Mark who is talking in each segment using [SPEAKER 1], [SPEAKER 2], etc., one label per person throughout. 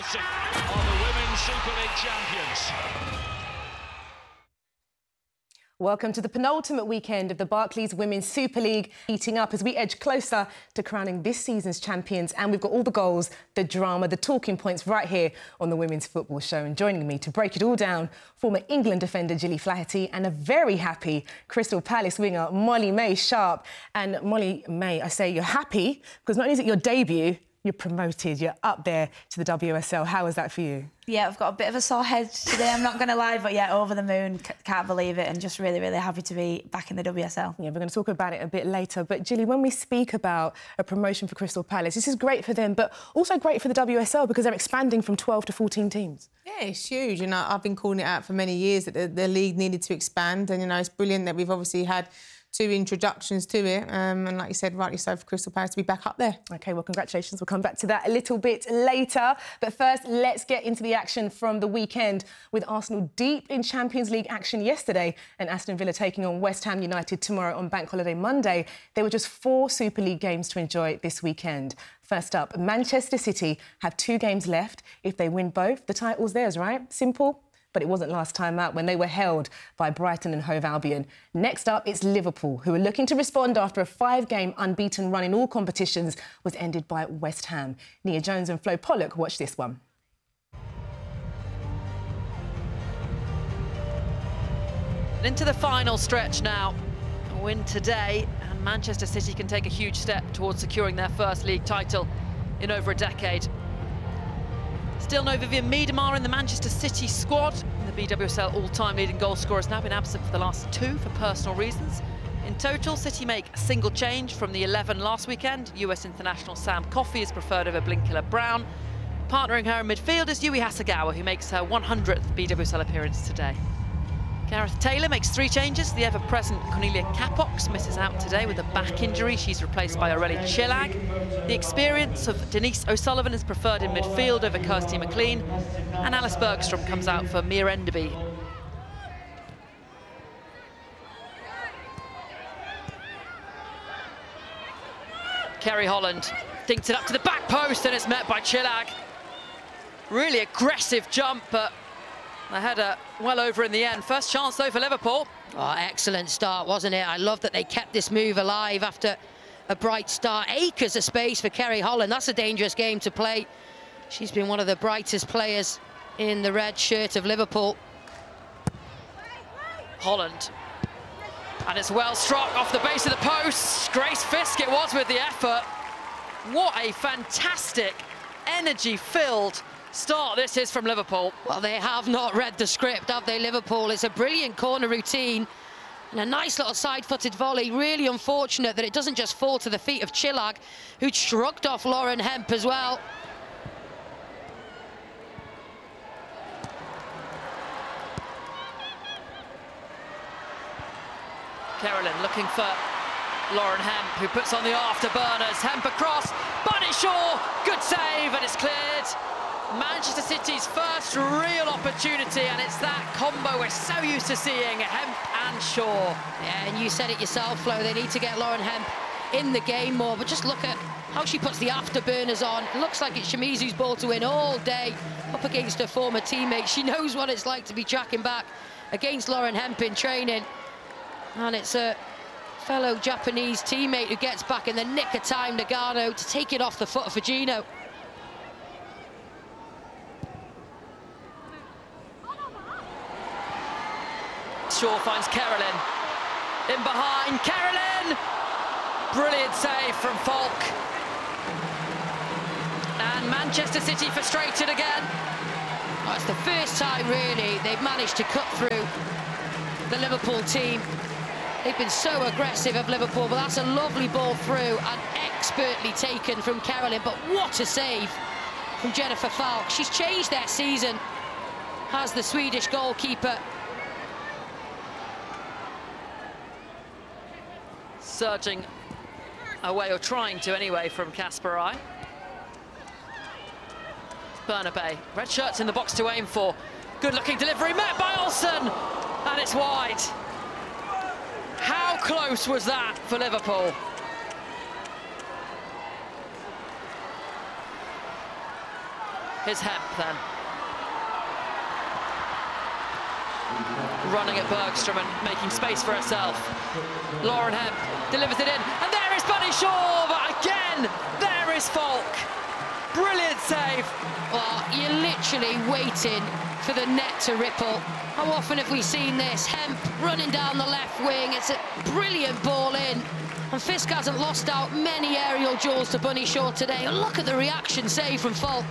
[SPEAKER 1] Chelsea are the Women's Super League champions.
[SPEAKER 2] Welcome to the penultimate weekend of the Barclays Women's Super League, heating up as we edge closer to crowning this season's champions. And we've got all the goals, the drama, the talking points right here on the Women's Football Show. And joining me to break it all down, former England defender Gilly Flaherty and a very happy Crystal Palace winger Molly-Mae Sharp. And Molly-Mae, I say you're happy because not only is it your debut, you're promoted, you're up there to the WSL. How was that for you?
[SPEAKER 3] Yeah, I've got a bit of a sore head today, I'm not going to lie, but yeah, over the moon, can't believe it, and just really, really happy to be back in the WSL. Yeah,
[SPEAKER 2] we're going to talk about it a bit later. But, Gilly, when we speak about a promotion for Crystal Palace, this is great for them, but also great for the WSL because they're expanding from 12 to 14 teams.
[SPEAKER 4] Yeah, it's huge. You know, I've been calling it out for many years that the league needed to expand, and, you know, it's brilliant that we've obviously had 2 introductions to it, and like you said, rightly so, for Crystal Palace to be back up there.
[SPEAKER 2] OK, well, congratulations. We'll come back to that a little bit later. But first, let's get into the action from the weekend with Arsenal deep in Champions League action yesterday and Aston Villa taking on West Ham United tomorrow on Bank Holiday Monday. There were just 4 Super League games to enjoy this weekend. First up, Manchester City have 2 games left. If they win both, the title's theirs, right? Simple. But it wasn't last time out when they were held by Brighton and Hove Albion. Next up, it's Liverpool, who are looking to respond after a 5-game unbeaten run in all competitions was ended by West Ham. Nia Jones and Flo Pollock watch this one.
[SPEAKER 5] Into the final stretch now. A win today, and Manchester City can take a huge step towards securing their first league title in over a decade. Still no Vivian Miedema in the Manchester City squad. The BWSL all-time leading goal scorer has now been absent for the last 2 for personal reasons. In total, City make a single change from the 11 last weekend. US international Sam Coffey is preferred over Blinkilla Brown. Partnering her in midfield is Yui Hasegawa, who makes her 100th BWSL appearance today. Gareth Taylor makes 3 changes. The ever-present Cornelia Capox misses out today with a back injury. She's replaced by Aurelie Chillag. The experience of Denise O'Sullivan is preferred in midfield over Kirsty McLean. And Alice Bergstrom comes out for Mia Enderby. Kerry Holland dinks it up to the back post and it's met by Chillag. Really aggressive jump, but the header well over in the end. First chance, though, for Liverpool.
[SPEAKER 6] Oh, excellent start, wasn't it? I love that they kept this move alive after a bright start. Acres of space for Kerry Holland. That's a dangerous game to play. She's been one of the brightest players in the red shirt of Liverpool.
[SPEAKER 5] Holland. And it's well struck off the base of the post. Grace Fisk it was with the effort. What a fantastic, energy-filled start this is from Liverpool.
[SPEAKER 6] Well, they have not read the script, have they, Liverpool? It's a brilliant corner routine and a nice little side-footed volley. Really unfortunate that it doesn't just fall to the feet of Chillag, who shrugged off Lauren Hemp as well.
[SPEAKER 5] Carolyn looking for Lauren Hemp, who puts on the afterburners. Hemp across, Bunny Shaw, good save, and it's cleared. Manchester City's first real opportunity, and it's that combo we're so used to seeing, Hemp and Shaw.
[SPEAKER 6] Yeah, and you said it yourself, Flo, they need to get Lauren Hemp in the game more, but just look at how she puts the afterburners on. It looks like it's Shimizu's ball to win all day, up against her former teammate. She knows what it's like to be tracking back against Lauren Hemp in training, and it's a fellow Japanese teammate who gets back in the nick of time, Nagano, to take it off the foot of Fujino.
[SPEAKER 5] Shaw finds Carolyn. In behind, Carolyn! Brilliant save from Falk. And Manchester City frustrated again.
[SPEAKER 6] Well, it's the first time, really, they've managed to cut through the Liverpool team. They've been so aggressive of Liverpool, but that's a lovely ball through and expertly taken from Carolyn. But what a save from Jennifer Falk. She's changed their season, has the Swedish goalkeeper.
[SPEAKER 5] Surging away, or trying to anyway, from Kasparai. Bernabei, red shirts in the box to aim for. Good looking delivery, met by Olsen, and it's wide. How close was that for Liverpool? Here's Hemp then. Running at Bergstrom and making space for herself. Lauren Hemp delivers it in, and there is Bunny Shaw, but again, there is Falk. Brilliant save.
[SPEAKER 6] Well, you're literally waiting for the net to ripple. How often have we seen this? Hemp running down the left wing. It's a brilliant ball in. And Fisk hasn't lost out many aerial duels to Bunny Shaw today. And look at the reaction save from Falk.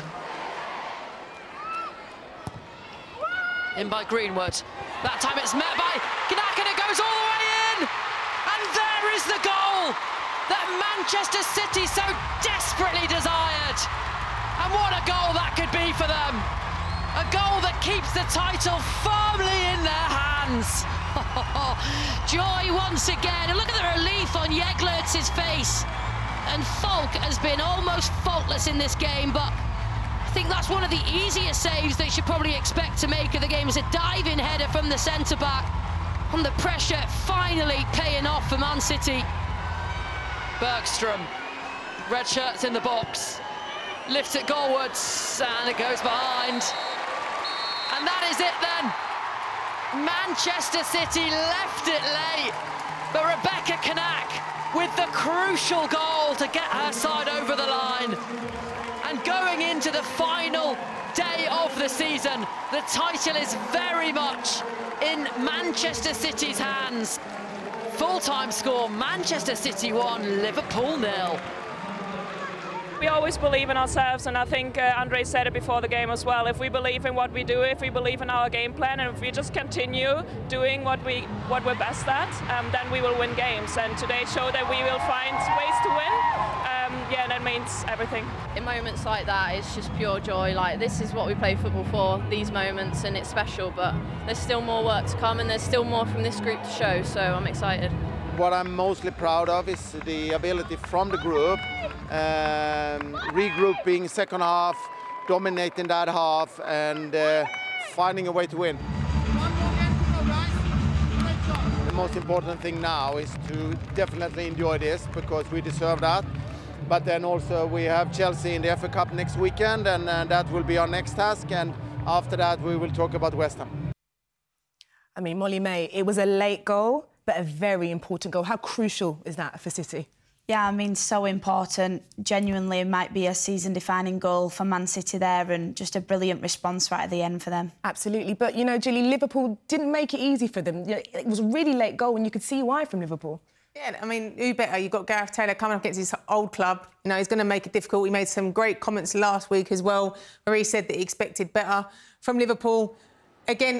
[SPEAKER 5] In by Greenwood. That time it's met by Knack, and it goes all the way in! And there is the goal that Manchester City so desperately desired. And what a goal that could be for them. A goal that keeps the title firmly in their hands.
[SPEAKER 6] Joy once again. And look at the relief on Jeglert's face. And Falk has been almost faultless in this game, but I think that's one of the easiest saves they should probably expect to make of the game. It's a diving header from the centre-back. And the pressure finally paying off for Man City.
[SPEAKER 5] Bergstrom, red shirts in the box, lifts it goalwards, and it goes behind. And that is it then. Manchester City left it late, but Rebecca Knack with the crucial goal to get her side over the line. And going into the final day of the season, the title is very much in Manchester City's hands. Full-time score, Manchester City 1, Liverpool 0.
[SPEAKER 7] We always believe in ourselves, and I think Andre said it before the game as well. If we believe in what we do, if we believe in our game plan, and if we just continue doing what we're best at, then we will win games. And today showed that we will find ways to win. Yeah, that means everything.
[SPEAKER 8] In moments like that, it's just pure joy. Like, this is what we play football for, these moments, and it's special. But there's still more work to come, and there's still more from this group to show. So I'm excited.
[SPEAKER 9] What I'm mostly proud of is the ability from the group, regrouping second half, dominating that half, and finding a way to win. The most important thing now is to definitely enjoy this, because we deserve that. But then also we have Chelsea in the FA Cup next weekend, and that will be our next task. And after that, we will talk about West Ham.
[SPEAKER 2] I mean, Molly-Mae, it was a late goal, but a very important goal. How crucial is that for City?
[SPEAKER 3] Yeah, I mean, so important. Genuinely, it might be a season-defining goal for Man City there, and just a brilliant response right at the end for them.
[SPEAKER 2] Absolutely. But, you know, Gilly, Liverpool didn't make it easy for them. It was a really late goal, and you could see why from Liverpool.
[SPEAKER 4] Yeah, I mean, who better? You've got Gareth Taylor coming up against his old club. You know, he's going to make it difficult. He made some great comments last week as well, where he said that he expected better from Liverpool. Again,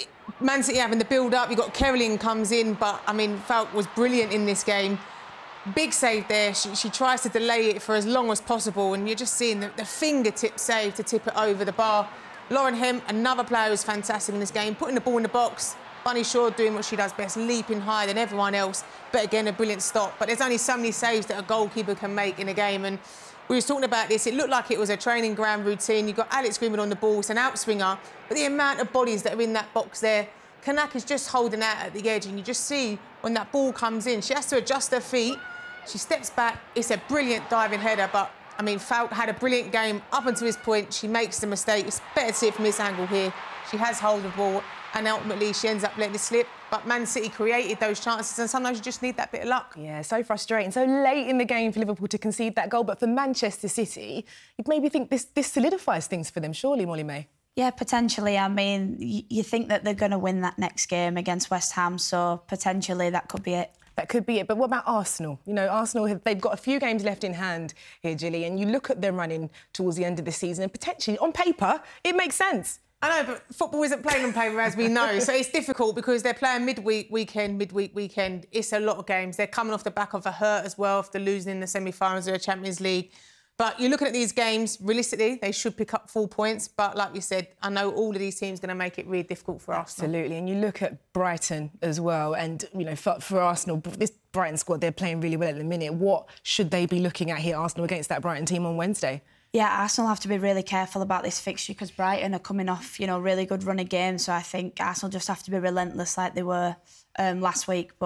[SPEAKER 4] Man City having the build-up. You've got Kerolin comes in, but, I mean, Falk was brilliant in this game. Big save there. She tries to delay it for as long as possible, and you're just seeing the fingertip save to tip it over the bar. Lauren Hemp, another player who's fantastic in this game, putting the ball in the box. Bunny Shaw doing what she does best, leaping higher than everyone else. But again, a brilliant stop. But there's only so many saves that a goalkeeper can make in a game. And we were talking about this. It looked like it was a training ground routine. You've got Alex Greenwood on the ball. It's an outswinger. But the amount of bodies that are in that box there, Knack is just holding out at the edge. And you just see when that ball comes in, she has to adjust her feet. She steps back. It's a brilliant diving header. But, I mean, Falk had a brilliant game up until this point. She makes the mistake. It's better to see it from this angle here. She has hold of the ball. And ultimately, she ends up letting it slip. But Man City created those chances, and sometimes you just need that bit of luck.
[SPEAKER 2] Yeah, so frustrating. So late in the game for Liverpool to concede that goal. But for Manchester City, you'd maybe think this solidifies things for them, surely, Molly-Mae?
[SPEAKER 3] Yeah, potentially. I mean, you think that they're going to win that next game against West Ham, so potentially that could be it.
[SPEAKER 2] That could be it. But what about Arsenal? You know, Arsenal, they've got a few games left in hand here, Gilly, and you look at them running towards the end of the season, and potentially, on paper, it makes sense.
[SPEAKER 4] I know, but football isn't played on paper, as we know. So it's difficult because they're playing midweek weekend. It's a lot of games. They're coming off the back of a hurt as well after losing in the semi-finals of the Champions League. But you're looking at these games, realistically, they should pick up 4 points. But like we said, I know all of these teams are going to make it really difficult for Arsenal.
[SPEAKER 2] Absolutely. And you look at Brighton as well. And, you know, for Arsenal, this Brighton squad, they're playing really well at the minute. What should they be looking at here, Arsenal, against that Brighton team on Wednesday?
[SPEAKER 3] Yeah, Arsenal have to be really careful about this fixture because Brighton are coming off, you know, really good run of games. So I think Arsenal just have to be relentless like they were last week. But,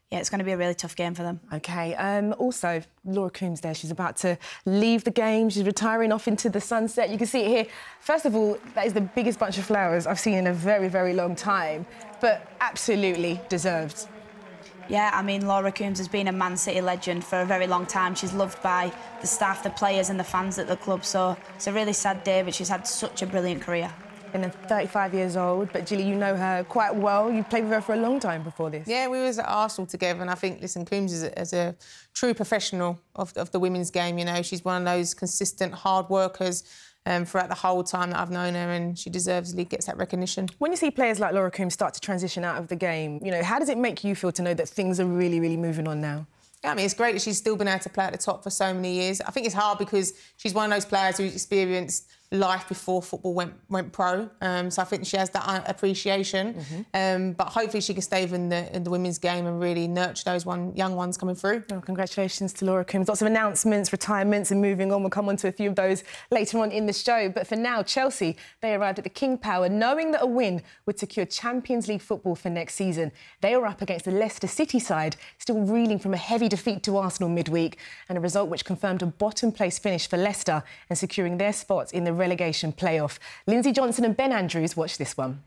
[SPEAKER 3] yeah, it's going to be a really tough game for them.
[SPEAKER 2] OK, also, Laura Coombs there, she's about to leave the game. She's retiring off into the sunset. You can see it here. First of all, that is the biggest bunch of flowers I've seen in a very, very long time, but absolutely deserved.
[SPEAKER 3] Yeah, I mean, Laura Coombs has been a Man City legend for a very long time. She's loved by the staff, the players and the fans at the club, so it's a really sad day, but she's had such a brilliant career.
[SPEAKER 2] And 35 years old, but Gilly, you know her quite well. You've played with her for a long time before this.
[SPEAKER 4] Yeah, we was at Arsenal together, and I think, listen, Coombs is a true professional of the women's game. You know, she's one of those consistent hard workers throughout the whole time that I've known her, and she deservedly gets that recognition.
[SPEAKER 2] When you see players like Laura Coombs start to transition out of the game, you know, how does it make you feel to know that things are really, really moving on now?
[SPEAKER 4] Yeah, I mean, it's great that she's still been able to play at the top for so many years. I think it's hard because she's one of those players who's experienced life before football went pro. So I think she has that appreciation. But hopefully she can stay in the women's game and really nurture those young ones coming through.
[SPEAKER 2] Oh, congratulations to Laura Coombs. Lots of announcements, retirements and moving on. We'll come on to a few of those later on in the show. But for now, Chelsea, they arrived at the King Power knowing that a win would secure Champions League football for next season. They were up against the Leicester City side, still reeling from a heavy defeat to Arsenal midweek, and a result which confirmed a bottom-place finish for Leicester and securing their spots in the relegation playoff. Lindsay Johnson and Ben Andrews watch this one.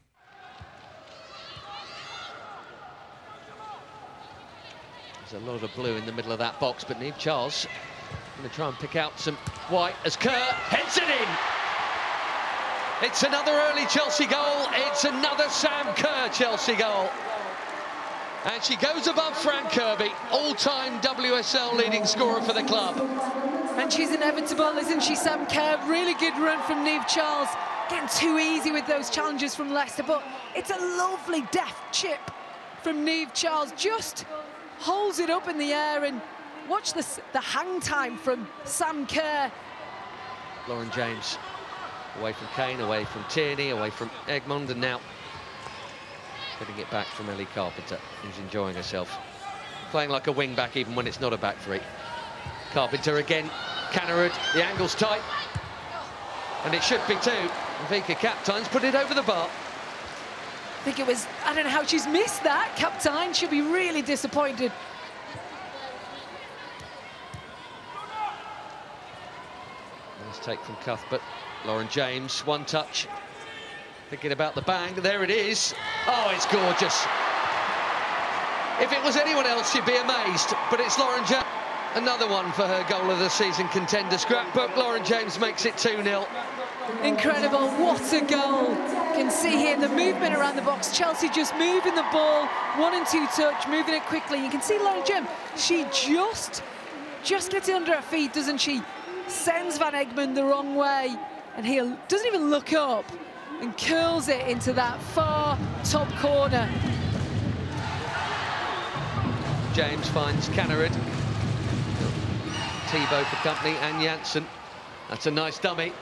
[SPEAKER 10] There's a lot of blue in the middle of that box, but Niamh Charles going to try and pick out some white as Kerr heads it in. It's another early Chelsea goal. It's another Sam Kerr Chelsea goal. And she goes above Fran Kirby, all-time WSL leading scorer for the club.
[SPEAKER 5] And she's inevitable, isn't she, Sam Kerr? Really good run from Niamh Charles. Getting too easy with those challenges from Leicester, but it's a lovely deft chip from Niamh Charles. Just holds it up in the air, and watch the hang time from Sam Kerr.
[SPEAKER 10] Lauren James away from Kane, away from Tierney, away from Egmond, and now getting it back from Ellie Carpenter, who's enjoying herself. Playing like a wing-back even when it's not a back three. Carpenter again, Cannerud, the angle's tight. And it should be too. Vika Kapteins put it over the bar.
[SPEAKER 5] I think it was, I don't know how she's missed that. Kaptein should be really disappointed.
[SPEAKER 10] Nice take from Cuthbert. Lauren James, one touch. Thinking about the bang, there it is. Oh, it's gorgeous. If it was anyone else, you'd be amazed, but it's Lauren James. Another one for her goal of the season contender scrapbook. Lauren James makes it 2-0.
[SPEAKER 5] Incredible, what a goal. You can see here the movement around the box. Chelsea just moving the ball, 1 and 2 touch, moving it quickly. You can see Lauren James, she just gets it under her feet, doesn't she? Sends Van Egmond the wrong way, and he doesn't even look up and curls it into that far top corner.
[SPEAKER 10] James finds Cannerud. Thibault for company and Janssen. That's a nice dummy.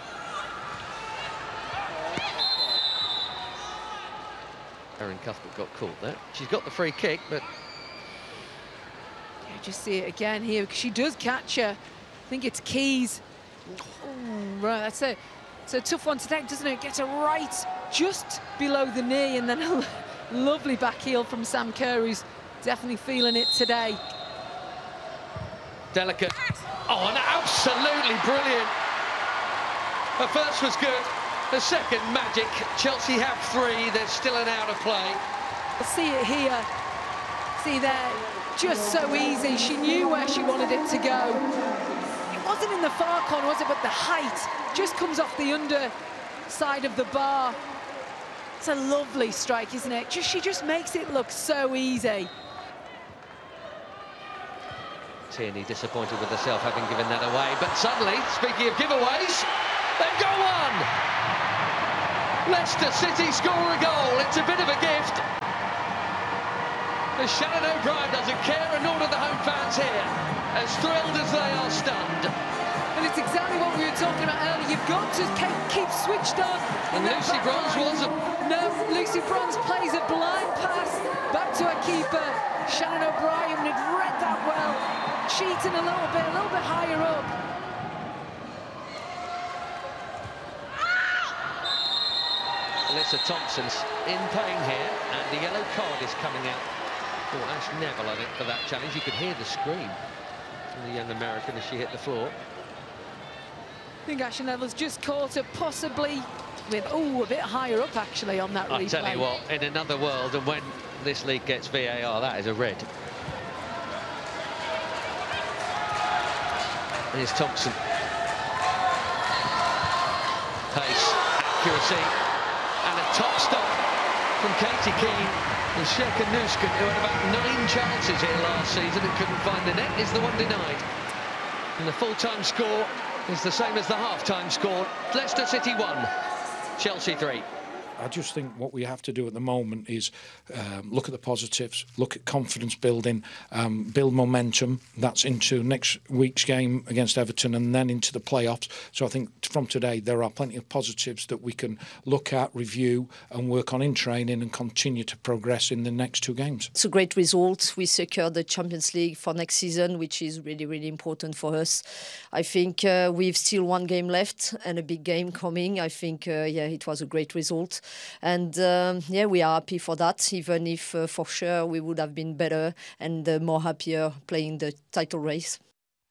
[SPEAKER 10] Erin Cuthbert got caught there. She's got the free kick, but...
[SPEAKER 5] Yeah, just see it again here, because she does catch her. I think it's Keys. Oh, right, it's a tough one to take, doesn't it? Get her right just below the knee, and then a lovely back heel from Sam Kerr, who's definitely feeling it today.
[SPEAKER 10] Delicate. Oh, and absolutely brilliant. Her first was good. The second, magic. Chelsea have 3. There's still an out of play.
[SPEAKER 5] See it here. See there. Just so easy. She knew where she wanted it to go. It wasn't in the far corner, was it? But the height just comes off the underside of the bar. It's a lovely strike, isn't it? She just makes it look so easy.
[SPEAKER 10] Tierney disappointed with herself having given that away, but suddenly, speaking of giveaways, they've got one! Leicester City score a goal, it's a bit of a gift. As Shannon O'Brien doesn't care, and nor do the home fans here, as thrilled as they are stunned.
[SPEAKER 5] And it's exactly what we were talking about earlier, you've got to keep switched on.
[SPEAKER 10] And Lucy Bronze wasn't.
[SPEAKER 5] No, Lucy Bronze plays a blind pass back to her keeper. Shannon O'Brien had read that well. Cheating a little bit higher up.
[SPEAKER 10] Alyssa Thompson's in pain here, and the yellow card is coming out for Ash Neville, I think, for that challenge. You could hear the scream from the young American as she hit the floor.
[SPEAKER 5] I think Ash Neville's just caught her possibly with, a bit higher up, actually, on that replay.
[SPEAKER 10] I tell you what, in another world, and when this league gets VAR, that is a red. Here's Thompson. Pace, accuracy, and a top stop from Katie Keane and Sheka Nuskin, who had about 9 chances here last season and couldn't find the net, is the one denied. And the full-time score is the same as the half-time score. Leicester City 1, Chelsea 3.
[SPEAKER 11] I just think what we have to do at the moment is look at the positives, look at confidence building, build momentum. That's into next week's game against Everton and then into the playoffs. So I think from today there are plenty of positives that we can look at, review and work on in training and continue to progress in the next 2 games.
[SPEAKER 12] It's a great result. We secured the Champions League for next season, which is really, really important for us. I think we've still 1 game left and a big game coming. I think, it was a great result. And we are happy for that, even if for sure we would have been better and more happier playing the title race.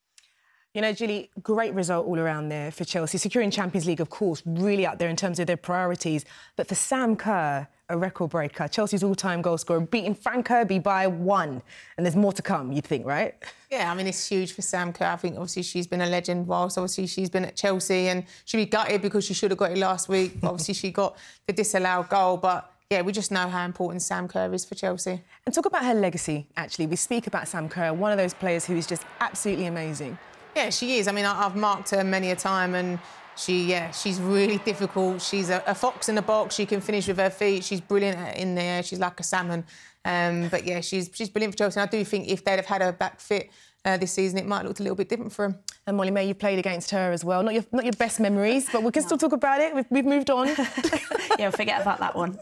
[SPEAKER 2] You know, Julie, great result all around there for Chelsea. Securing Champions League, of course, really up there in terms of their priorities. But for Sam Kerr, a record breaker, Chelsea's all-time goal scorer, beating Frank Kirby by 1. And there's more to come, you'd think, right?
[SPEAKER 4] Yeah, I mean, it's huge for Sam Kerr. I think, obviously, she's been a legend whilst, obviously, she's been at Chelsea and she'd be gutted because she should have got it last week. Obviously, she got the disallowed goal, but yeah, we just know how important Sam Kerr is for Chelsea.
[SPEAKER 2] And talk about her legacy, actually. We speak about Sam Kerr, one of those players who is just absolutely amazing. Yeah,
[SPEAKER 4] she is. I mean, I've marked her many a time and she's really difficult. She's a fox in the box. She can finish with her feet. She's brilliant in the air. She's like a salmon. But yeah, she's brilliant for Chelsea. And I do think if they'd have had her back fit this season, it might have looked a little bit different for them.
[SPEAKER 2] And Molly-Mae, you played against her as well. Not your best memories, but we can still talk about it. We've moved on.
[SPEAKER 3] Yeah, forget about that one.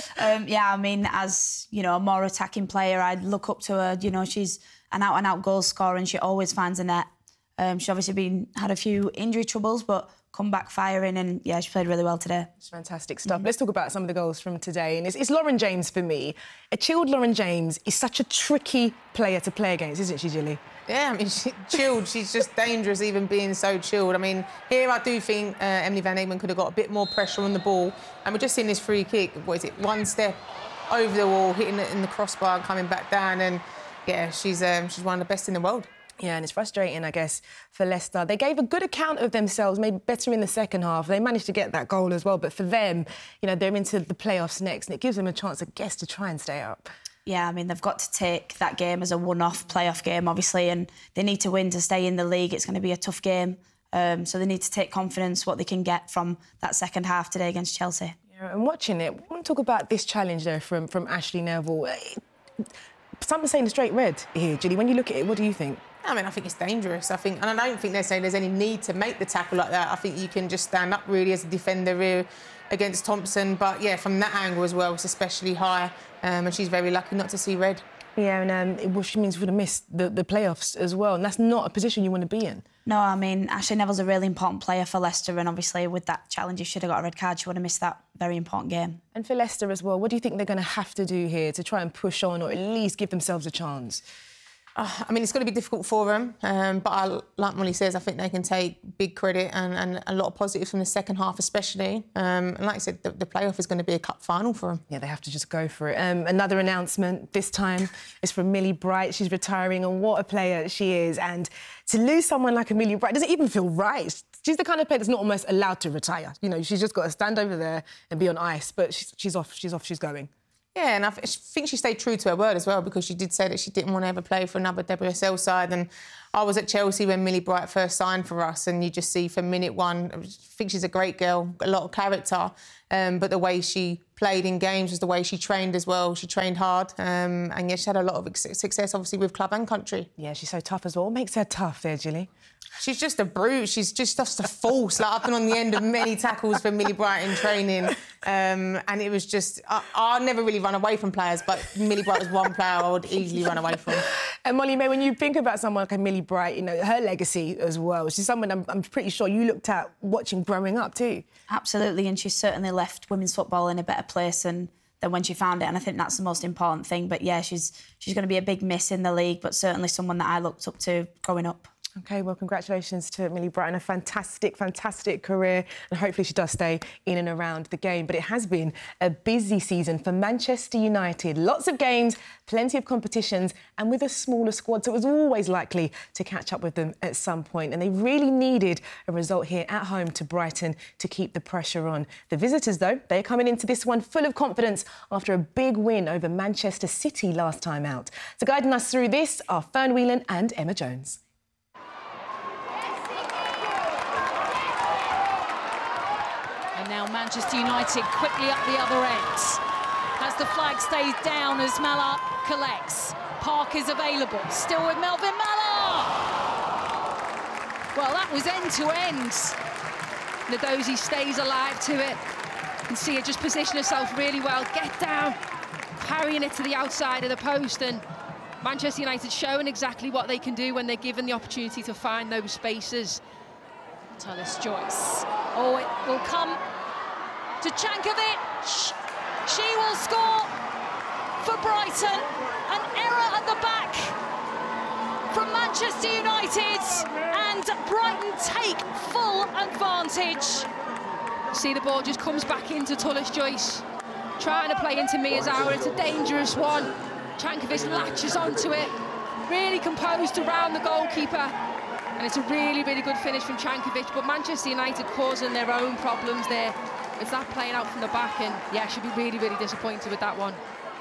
[SPEAKER 3] I mean, as, a more attacking player, I'd look up to her. She's an out-and-out goal scorer and she always finds a net. She's obviously had a few injury troubles, but come back firing and, she played really well today.
[SPEAKER 2] It's fantastic stuff. Let's talk about some of the goals from today. And it's Lauren James for me. A chilled Lauren James is such a tricky player to play against, isn't she, Julie?
[SPEAKER 4] Yeah, I mean, she's chilled. She's just dangerous even being so chilled. I mean, here I do think Emily Van Egmond could have got a bit more pressure on the ball. And we're just seeing this free kick, 1 step over the wall, hitting it in the crossbar and coming back down. And, she's one of the best in the world.
[SPEAKER 2] Yeah, and it's frustrating, I guess, for Leicester. They gave a good account of themselves, maybe better in the second half. They managed to get that goal as well. But for them, they're into the playoffs next, and it gives them a chance, I guess, to try and stay up.
[SPEAKER 3] Yeah, I mean, they've got to take that game as a one-off playoff game, obviously, and they need to win to stay in the league. It's going to be a tough game. So they need to take confidence what they can get from that second half today against Chelsea.
[SPEAKER 2] Yeah, and watching it, I want to talk about this challenge, though, from Ashley Neville. Some are saying a straight red here, Julie. When you look at it, what do you think?
[SPEAKER 4] I mean, I think it's dangerous. And I don't think they're saying there's any need to make the tackle like that. I think you can just stand up really as a defender here against Thompson. But yeah, from that angle as well, it's especially high. And she's very lucky not to see red.
[SPEAKER 2] Yeah, and she means we would have missed the playoffs as well. And that's not a position you want to be in.
[SPEAKER 3] No, I mean, Ashley Neville's a really important player for Leicester. And obviously, with that challenge, she should have got a red card. She would have missed that very important game.
[SPEAKER 2] And for Leicester as well, what do you think they're going to have to do here to try and push on or at least give themselves a chance?
[SPEAKER 4] I mean, it's going to be difficult for them, but like Molly says, I think they can take big credit and a lot of positives from the second half especially. And like I said, the playoff is going to be a cup final for them.
[SPEAKER 2] Yeah, they have to just go for it. Another announcement this time is from Millie Bright. She's retiring, and what a player she is. And to lose someone like Millie Bright doesn't even feel right. She's the kind of player that's not almost allowed to retire. She's just got to stand over there and be on ice, but she's off, she's going.
[SPEAKER 4] Yeah, and I think she stayed true to her word as well, because she did say that she didn't want to ever play for another WSL side. And I was at Chelsea when Millie Bright first signed for us, and you just see from minute one, I think she's a great girl, a lot of character, but the way she played in games was the way she trained as well. She trained hard, and she had a lot of success, obviously, with club and country.
[SPEAKER 2] Yeah, she's so tough as well. What makes her tough there, Julie?
[SPEAKER 4] She's just a brute. She's just a force. I've been on the end of many tackles for Millie Bright in training, and it was just... I never really run away from players, but Millie Bright was one player I would easily run away from.
[SPEAKER 2] And Molly-Mae, when you think about someone like Millie Bright, her legacy as well, she's someone I'm pretty sure you looked at watching growing up too.
[SPEAKER 3] Absolutely, and she's certainly left women's football in a better place, and than when she found it, and I think that's the most important thing. But yeah, she's going to be a big miss in the league, but certainly someone that I looked up to growing up.
[SPEAKER 2] OK, well, congratulations to Millie Brighton. A fantastic, fantastic career. And hopefully she does stay in and around the game. But it has been a busy season for Manchester United. Lots of games, plenty of competitions, and with a smaller squad. So it was always likely to catch up with them at some point. And they really needed a result here at home to Brighton to keep the pressure on. The visitors, though, they're coming into this one full of confidence after a big win over Manchester City last time out. So guiding us through this are Fern Whelan and Emma Jones.
[SPEAKER 13] And now Manchester United quickly up the other end. As the flag stays down as Mala collects. Park is available, still with Melvin Mala! Well, that was end to end.
[SPEAKER 6] Nadozie stays alive to it. You can see her just position herself really well, get down, parrying it to the outside of the post, and Manchester United showing exactly what they can do when they're given the opportunity to find those spaces.
[SPEAKER 13] Tullis Joyce. Oh, it will come to Cankovic. She will score for Brighton. An error at the back from Manchester United, and Brighton take full advantage.
[SPEAKER 6] See, the ball just comes back into Tullis Joyce, trying to play into Miyazawa. It's a dangerous one. Cankovic latches onto it, really composed around the goalkeeper. And it's a really, really good finish from Cankovic, but Manchester United causing their own problems there. It's that playing out from the back, and yeah, she'll be really, really disappointed with that one.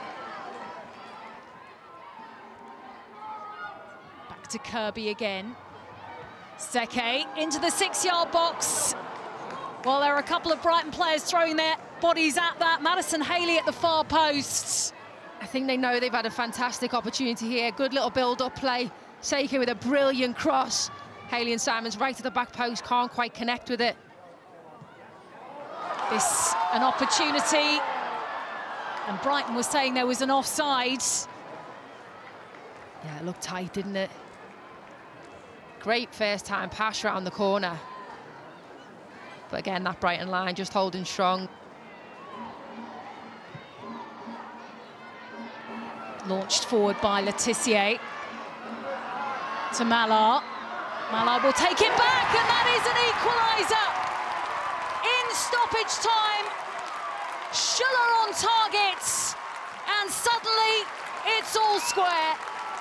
[SPEAKER 13] Back to Kirby again. Seke into the 6-yard box. Well, there are a couple of Brighton players throwing their bodies at that. Madison Haley at the far post.
[SPEAKER 6] I think they know they've had a fantastic opportunity here. Good little build-up play. Seke with a brilliant cross. Haley and Simons right to the back post, can't quite connect with it.
[SPEAKER 13] This an opportunity, and Brighton was saying there was an offside.
[SPEAKER 6] Yeah, it looked tight, didn't it? Great first time pass around the corner. But again, that Brighton line just holding strong.
[SPEAKER 13] Launched forward by Letitia. To Mala. Mala will take it back, and that is an equaliser. In stoppage time, Schuller on target, and suddenly it's all square.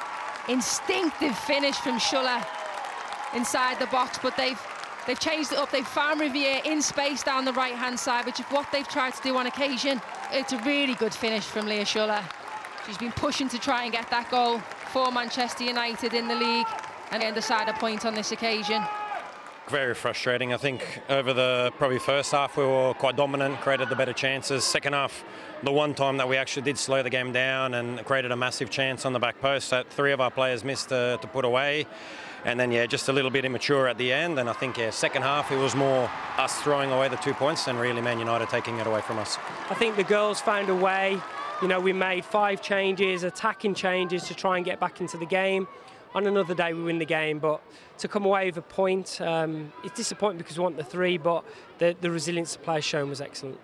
[SPEAKER 6] Instinctive finish from Schuller inside the box, but they've changed it up. They've found Riviere in space down the right-hand side, which is what they've tried to do on occasion. It's a really good finish from Leah Schuller. She's been pushing to try and get that goal for Manchester United in the league, and then decide a point on this occasion.
[SPEAKER 14] Very frustrating. I think over the probably first half we were quite dominant, created the better chances. Second half, the one time that we actually did slow the game down and created a massive chance on the back post that 3 of our players missed to put away. And then, yeah, just a little bit immature at the end. And I think, yeah, second half it was more us throwing away the 2 points than really Man United taking it away from us.
[SPEAKER 15] I think the girls found a way. You know, we made 5 changes, attacking changes to try and get back into the game. On another day, we win the game, but to come away with a point, it's disappointing because we want the 3, but the resilience the players shown was excellent.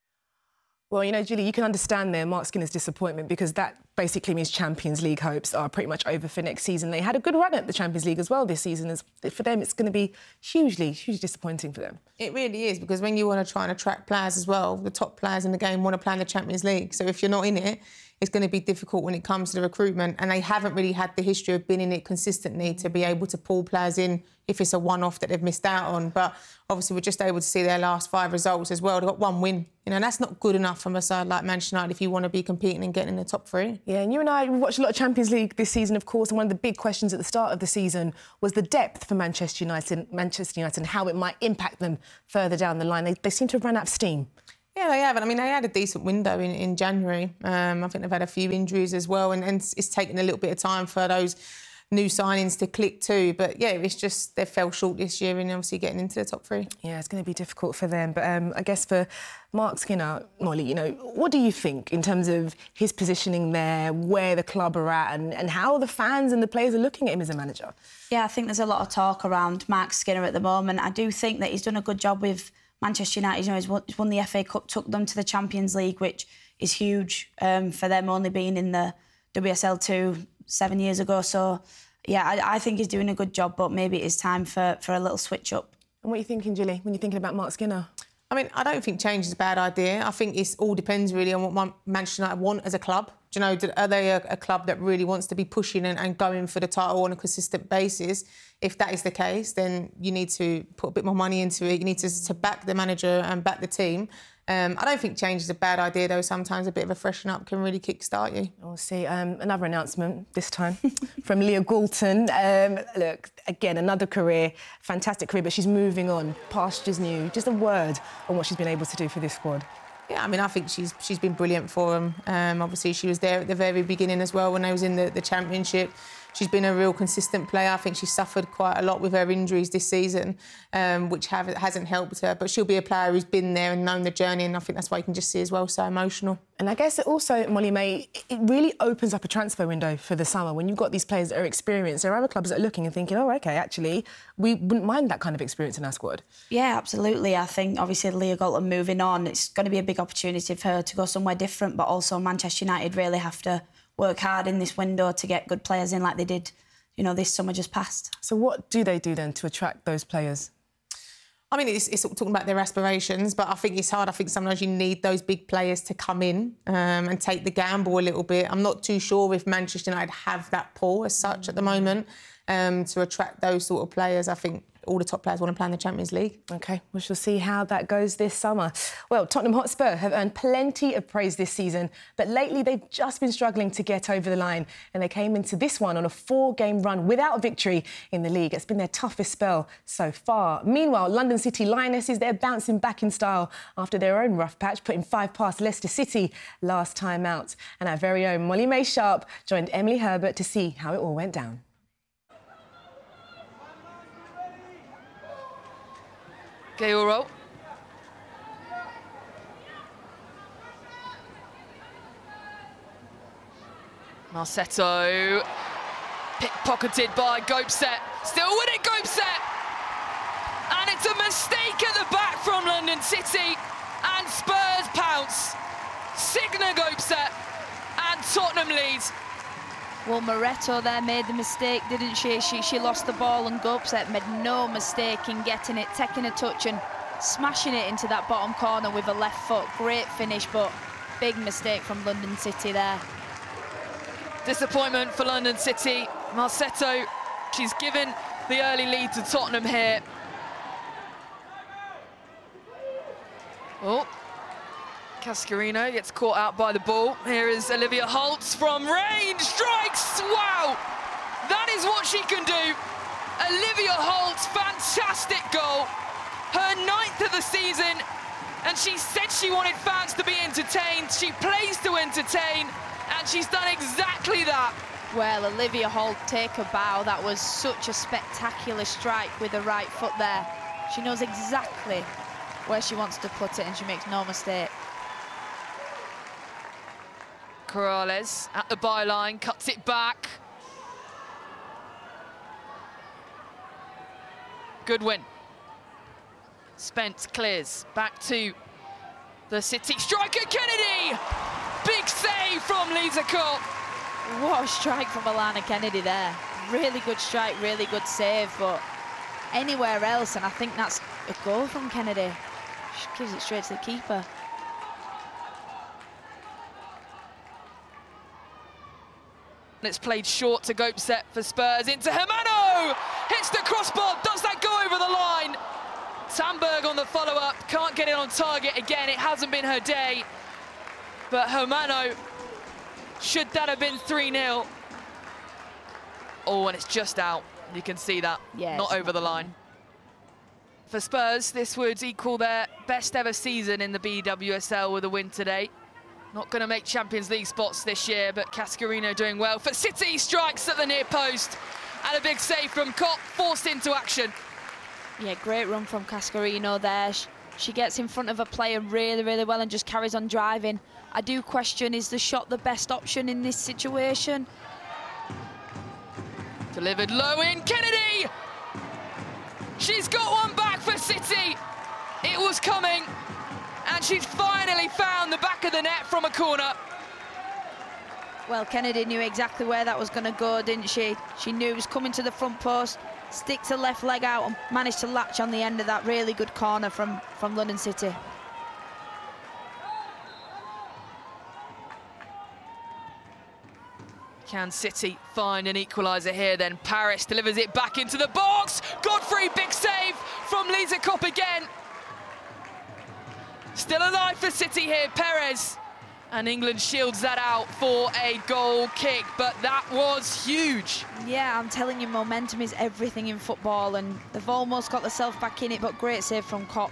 [SPEAKER 2] Well, you know, Julie, you can understand there Mark Skinner's disappointment, because that basically means Champions League hopes are pretty much over for next season. They had a good run at the Champions League as well this season. For them, it's going to be hugely disappointing for them.
[SPEAKER 4] It really is, because when you want to try and attract players as well, the top players in the game want to play in the Champions League. So if you're not in it, it's going to be difficult when it comes to the recruitment. And they haven't really had the history of being in it consistently to be able to pull players in if it's a one-off that they've missed out on. But obviously, we're just able to see their last 5 results as well. They've got 1 win. You know, and that's not good enough from a side like Manchester United if you want to be competing and getting in the top 3.
[SPEAKER 2] Yeah, and you and I watched a lot of Champions League this season, of course, and one of the big questions at the start of the season was the depth for Manchester United and how it might impact them further down the line. They seem to have run out of steam.
[SPEAKER 4] Yeah, they have. I mean, they had a decent window in January. I think they've had a few injuries as well, and it's taken a little bit of time for those new signings to click too. But yeah, it's just they fell short this year in obviously getting into the top 3.
[SPEAKER 2] Yeah, it's going to be difficult for them. But I guess for Mark Skinner, Molly, you know, what do you think in terms of his positioning there, where the club are at, and how the fans and the players are looking at him as a manager?
[SPEAKER 3] Yeah, I think there's a lot of talk around Mark Skinner at the moment. I do think that he's done a good job with Manchester United. You know, he's won the FA Cup, took them to the Champions League, which is huge for them, only being in the WSL2 7 years ago. So, yeah, I think he's doing a good job, but maybe it is time for a little switch up.
[SPEAKER 2] And what are you thinking, Gilly, when you're thinking about Mark Skinner?
[SPEAKER 4] I mean, I don't think change is a bad idea. I think it all depends really on what Manchester United want as a club. Do you know, are they a club that really wants to be pushing and going for the title on a consistent basis? If that is the case, then you need to put a bit more money into it. You need to back the manager and back the team. I don't think change is a bad idea, though. Sometimes a bit of a freshen up can really kickstart you.
[SPEAKER 2] We'll see. Another announcement this time from Leah Galton. Look, again, another career, fantastic career, but she's moving on. Pastures new. Just a word on what she's been able to do for this squad.
[SPEAKER 4] Yeah, I mean, I think she's been brilliant for them. Obviously, she was there at the very beginning as well when they was in the Championship. She's been a real consistent player. I think she suffered quite a lot with her injuries this season, which hasn't helped her. But she'll be a player who's been there and known the journey, and I think that's why you can just see as well, so emotional.
[SPEAKER 2] And I guess it also, Molly-Mae, it really opens up a transfer window for the summer. When you've got these players that are experienced, there are other clubs that are looking and thinking, oh, OK, actually, we wouldn't mind that kind of experience in our squad.
[SPEAKER 3] Yeah, absolutely. I think, obviously, Leah Galton moving on, it's going to be a big opportunity for her to go somewhere different, but also Manchester United really have to work hard in this window to get good players in like they did, you know, this summer just passed.
[SPEAKER 2] So what do they do then to attract those players?
[SPEAKER 4] I mean, it's talking about their aspirations, but I think it's hard. I think sometimes you need those big players to come in and take the gamble a little bit. I'm not too sure if Manchester United have that pull as such at the moment to attract those sort of players. I think all the top players want to play in the Champions League. OK, we shall see how that goes this summer. Well, Tottenham Hotspur have earned plenty of praise this season, but lately they've just been struggling to get over the line, and they came into this one on a 4-game run without a victory in the league. It's been their toughest spell so far. Meanwhile, London City Lionesses, they're bouncing back in style after their own rough patch, putting 5 past Leicester City last time out. And our very own Molly-Mae Sharp joined Emily Herbert to see how it all went down.
[SPEAKER 5] Gauro. Marsetto. Pickpocketed by Gopset. Still winning Gopset. And it's a mistake at the back from London City. And Spurs pounce. Signa Gopset. And Tottenham leads.
[SPEAKER 3] Well, Moretto there made the mistake, didn't she? She lost the ball, and Gopset made no mistake in getting it, taking a touch and smashing it into that bottom corner with a left foot. Great finish, but big mistake from London City there.
[SPEAKER 5] Disappointment for London City. Marsetto, she's given the early lead to Tottenham here. Oh. Cascarino gets caught out by the ball. Here is Olivia Holtz from range, strikes, wow! That is what she can do. Olivia Holtz, fantastic goal. Her 9th of the season, and she said she wanted fans to be entertained. She plays to entertain, and she's done exactly that.
[SPEAKER 3] Well, Olivia Holt, take a bow. That was such a spectacular strike with the right foot there. She knows exactly where she wants to put it, and she makes no mistake.
[SPEAKER 5] Corrales at the byline, cuts it back. Good win. Spence clears back to the City striker, Kennedy! Big save from Lisa Cook.
[SPEAKER 3] What a strike from Alana Kennedy there. Really good strike, really good save, but anywhere else, and I think that's a goal from Kennedy. She gives it straight to the keeper.
[SPEAKER 5] It's played short to Gopset for Spurs, into Hermano! Hits the crossbar, does that go over the line? Tamberg on the follow-up, can't get it on target again, it hasn't been her day. But Hermano, should that have been 3-0? Oh, and it's just out, you can see that,
[SPEAKER 3] yeah,
[SPEAKER 5] not over the line. For Spurs, this would equal their best ever season in the BWSL with a win today. Not going to make Champions League spots this year, but Cascarino doing well. For City, strikes at the near post. And a big save from Kopp, forced into action.
[SPEAKER 3] Yeah, great run from Cascarino there. She gets in front of a player really, really well and just carries on driving. I do question, is the shot the best option in this situation?
[SPEAKER 5] Delivered low in, Kennedy! She's got one back for City. It was coming. And And she's finally found the back of the net from a corner.
[SPEAKER 3] Well, Kennedy knew exactly where that was going to go, didn't she? She knew it was coming to the front post, sticks her left leg out and managed to latch on the end of that really good corner from London City.
[SPEAKER 5] Can City find an equaliser here then? Paris delivers it back into the box. Godfrey, big save from Lisa Kopp again. Still alive for City here, Perez. And England shields that out for a goal kick, but that was huge.
[SPEAKER 3] Yeah, I'm telling you, momentum is everything in football, and they've almost got themselves back in it, but great save from Kopp.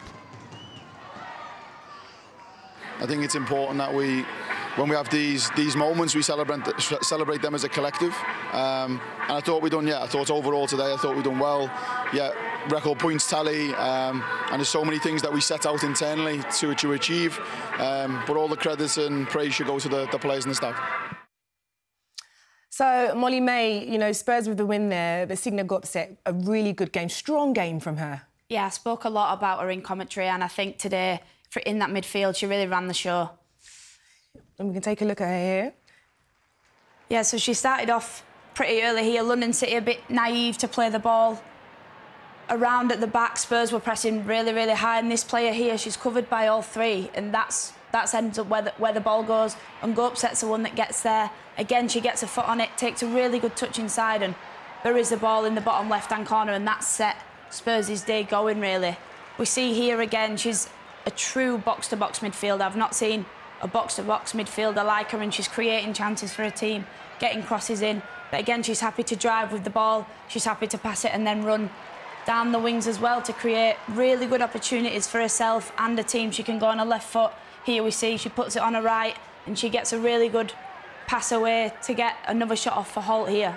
[SPEAKER 16] I think it's important that when we have these moments, we celebrate them as a collective. And I thought we done, I thought overall today, I thought we done well. Yeah, record points tally, and there's so many things that we set out internally to achieve. But all the credits and praise should go to the players and the staff.
[SPEAKER 2] So, Molly-Mae, you know, Spurs with the win there, but Signa got set. A really good game, strong game from her.
[SPEAKER 3] Yeah, I spoke a lot about her in commentary, and I think today, in that midfield, she really ran the show.
[SPEAKER 2] And we can take a look at her here.
[SPEAKER 3] Yeah, so she started off pretty early here. London City a bit naive to play the ball around at the back. Spurs were pressing really, really high, and this player here, she's covered by all three, and that's ends up where the ball goes, and Go-Upset's the one that gets there. Again, she gets a foot on it, takes a really good touch inside, and buries the ball in the bottom left-hand corner, and that set Spurs' day going, really. We see here again, she's a true box-to-box midfielder. I've not seen a box-to-box midfielder like her, and she's creating chances for her team, getting crosses in. But again, she's happy to drive with the ball. She's happy to pass it and then run down the wings as well to create really good opportunities for herself and the team. She can go on her left foot. Here we see she puts it on her right, and she gets a really good pass away to get another shot off for Holt here.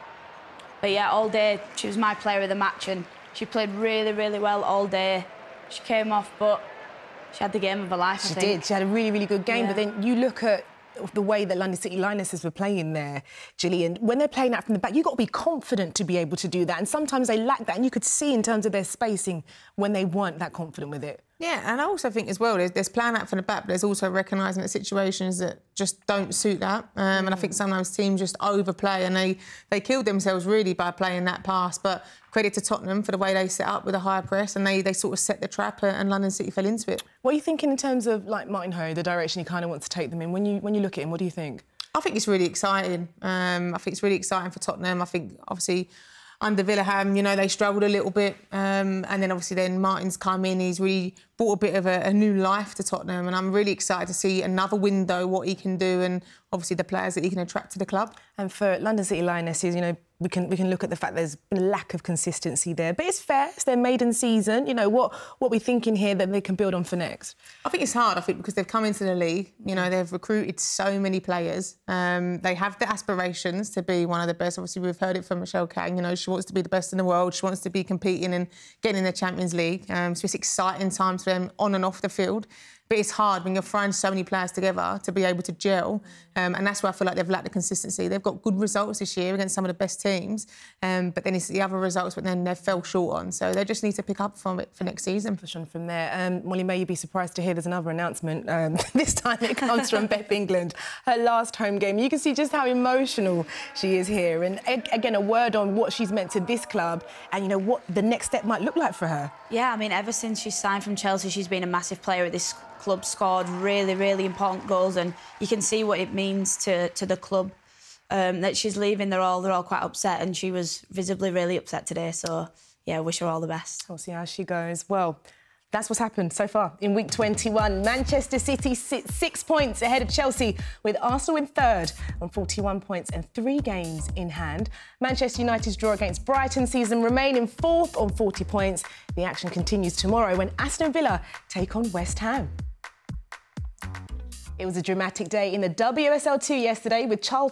[SPEAKER 3] But yeah, all day, she was my player of the match, and she played really, really well all day. She came off, but she had the game of her life, I think.
[SPEAKER 2] She did. She had a really, really good game. Yeah. But then you look at the way that London City Lionesses were playing there, Gillian. When they're playing out from the back, you've got to be confident to be able to do that. And sometimes they lack that. And you could see in terms of their spacing when they weren't that confident with it.
[SPEAKER 4] Yeah, and I also think as well, there's playing out from the back, but there's also recognising the situations that just don't suit that. And I think sometimes teams just overplay, and they killed themselves really by playing that pass. But credit to Tottenham for the way they set up with a high press, and they sort of set the trap, and London City fell into it.
[SPEAKER 2] What are you thinking in terms of, like, Martin Ho, the direction he kind of wants to take them in? When you look at him, what do you think?
[SPEAKER 4] I think it's really exciting. I think it's really exciting for Tottenham. I think, obviously, under Villaham, you know, they struggled a little bit. And then, obviously, then Martin's come in. He's really brought a bit of a new life to Tottenham. And I'm really excited to see another window, what he can do, and, obviously, the players that he can attract to the club.
[SPEAKER 2] And for London City Lionesses, you know, we can look at the fact there's been a lack of consistency there. But it's fair. It's their maiden season. You know, what we're thinking here that they can build on for next?
[SPEAKER 4] I think it's hard, because they've come into the league. You know, they've recruited so many players. They have the aspirations to be one of the best. Obviously, we've heard it from Michelle Kang. You know, she wants to be the best in the world. She wants to be competing and getting in the Champions League. So it's exciting times for them on and off the field. But it's hard when you're throwing so many players together to be able to gel. And that's why I feel like they've lacked the consistency. They've got good results this year against some of the best teams. But then it's the other results, but then they fell short on. So they just need to pick up from it for next season.
[SPEAKER 2] Push on from there. Molly-Mae, you'd be surprised to hear there's another announcement. This time it comes from Beth England, her last home game. You can see just how emotional she is here. And again, a word on what she's meant to this club and, you know, what the next step might look like for her.
[SPEAKER 3] Yeah, I mean, ever since she signed from Chelsea, she's been a massive player at this club, scored really, really important goals, and you can see what it means to the club that she's leaving. They're all quite upset, and she was visibly really upset today. So, yeah, wish her all the best.
[SPEAKER 2] We'll see how she goes. Well, that's what's happened so far in week 21. Manchester City sits 6 points ahead of Chelsea, with Arsenal in third on 41 points and 3 games in hand. Manchester United's draw against Brighton sees them remain in fourth on 40 points. The action continues tomorrow when Aston Villa take on West Ham. It was a dramatic day in the WSL2 yesterday, with Charlton